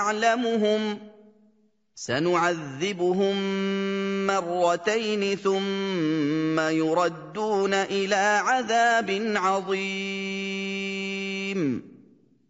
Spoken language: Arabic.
يَعْلَمُهُمْ ۚ سَنُعَذِّبُهُم مَّرَّتَيْنِ ثُمَّ يُرَدُّونَ إِلَىٰ عَذَابٍ عَظِيمٍ